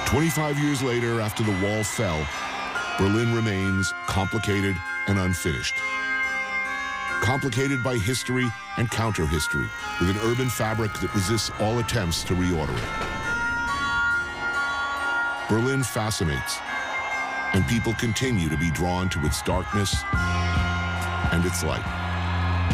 25 years later, after the wall fell, Berlin remains complicated and unfinished. Complicated by history and counter-history, with an urban fabric that resists all attempts to reorder it. Berlin fascinates, and people continue to be drawn to its darkness and its light.